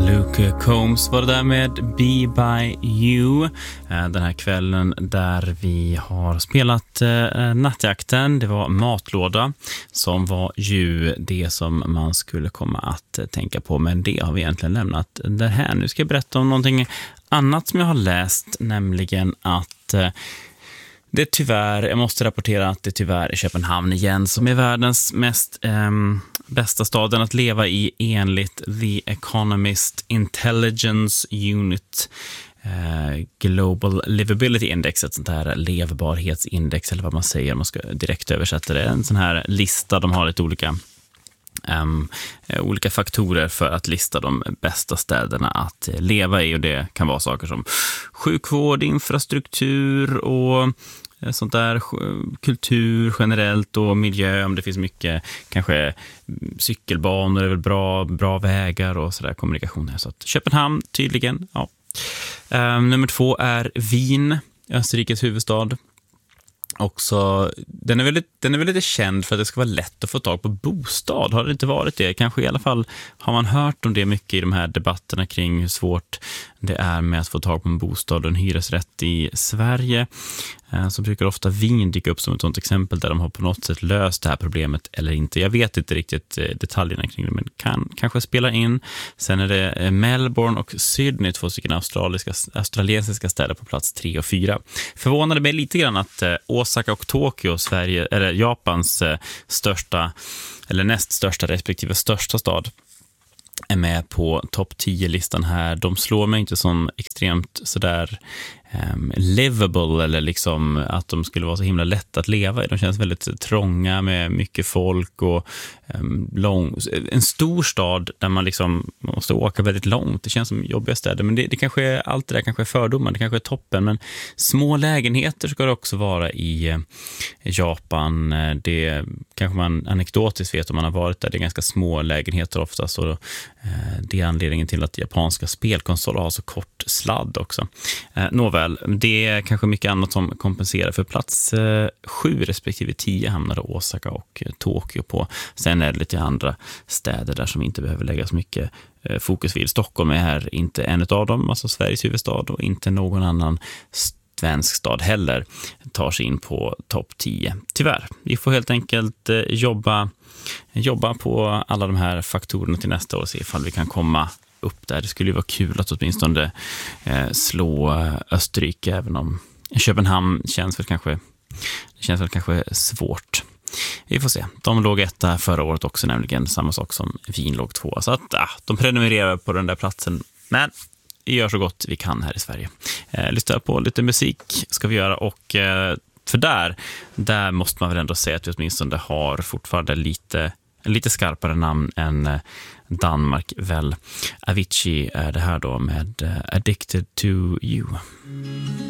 Luke Combs var det där med Be By You. Den här kvällen där vi har spelat Nattjakten. Det var Matlåda som var ju det som man skulle komma att tänka på. Men det har vi egentligen lämnat det här. Nu ska jag berätta om någonting annat som jag har läst. Nämligen att det tyvärr, jag måste rapportera att det tyvärr är Köpenhamn igen som är världens mest bästa staden att leva i enligt The Economist Intelligence Unit Global Livability Index, ett sånt här levbarhetsindex eller vad man säger om man ska direkt översätta det. En sån här lista, de har lite olika faktorer för att lista de bästa städerna att leva i, och det kan vara saker som sjukvård, infrastruktur och sånt där, kultur generellt och miljö, om det finns mycket, kanske cykelbanor är väl bra vägar och sådär, kommunikationer. Så att Köpenhamn tydligen, ja. Nummer 2 är Wien, Österrikes huvudstad. Också, den är väldigt känd för att det ska vara lätt att få tag på bostad. Har det inte varit det? Kanske i alla fall har man hört om det mycket i de här debatterna kring hur svårt det är med att få tag på en bostad och en hyresrätt i Sverige. Så brukar ofta Wien dyka upp som ett sådant exempel där de har på något sätt löst det här problemet eller inte. Jag vet inte riktigt detaljerna kring det, men kanske spela in. Sen är det Melbourne och Sydney, 2 stycken australiensiska städer på plats 3 och 4. Förvånade mig lite grann att Osaka och Tokyo, Japans största eller näst största respektive största stad, är med på topp 10-listan här. De slår mig inte som extremt sådär livable, eller liksom att de skulle vara så himla lätt att leva i. De känns väldigt trånga med mycket folk och en stor stad där man liksom måste åka väldigt långt. Det känns som jobbiga städer, men det kanske är allt det där, kanske är fördomar, det kanske är toppen, men små lägenheter ska det också vara i Japan. Det kanske man anekdotiskt vet om man har varit där. Det är ganska små lägenheter ofta, så det är anledningen till att japanska spelkonsoler har så kort sladd också. Nåväl, det är kanske mycket annat som kompenserar. För plats 7 respektive 10 hamnade Osaka och Tokyo på. Sen är det lite andra städer där som inte behöver lägga så mycket fokus vid. Stockholm är här inte en av dem, alltså Sveriges huvudstad, och inte någon annan svensk stad heller tar sig in på topp 10. Tyvärr, vi får helt enkelt jobba på alla de här faktorerna till nästa år och se ifall vi kan komma upp där. Det skulle ju vara kul att åtminstone slå Österrike, även om Köpenhamn känns väl kanske svårt. Vi får se. De låg 1 förra året också, nämligen samma sak som Wien låg 2. Så att de prenumererar på den där platsen. Men vi gör så gott vi kan här i Sverige. Lyssna på lite musik ska vi göra, och för där måste man väl ändå säga att vi åtminstone har fortfarande lite skarpare namn än Danmark väl. Avicii är det här då med Addicted to You.